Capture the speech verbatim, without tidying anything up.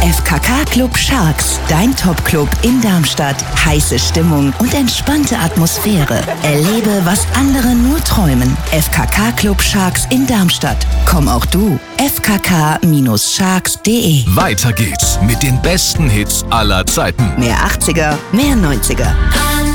F K K Club Sharks, dein Top-Club in Darmstadt. Heiße Stimmung und entspannte Atmosphäre. Erlebe, was andere nur träumen. F K K Club Sharks in Darmstadt. Komm auch du. f k k sharks punkt d e. Weiter geht's mit den besten Hits aller Zeiten. Mehr achtziger, mehr neunziger.